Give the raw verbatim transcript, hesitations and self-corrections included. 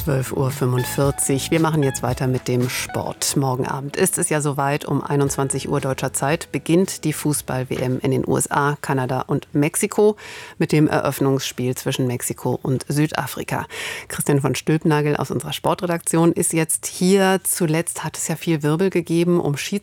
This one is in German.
zwölf Uhr fünfundvierzig. Wir machen jetzt weiter mit dem Sport. Morgen Abend ist es ja soweit. Um einundzwanzig Uhr deutscher Zeit beginnt die Fußball-W M in den U S A, Kanada und Mexiko mit dem Eröffnungsspiel zwischen Mexiko und Südafrika. Christian von Stülpnagel aus unserer Sportredaktion ist jetzt hier. Zuletzt hat es ja viel Wirbel gegeben um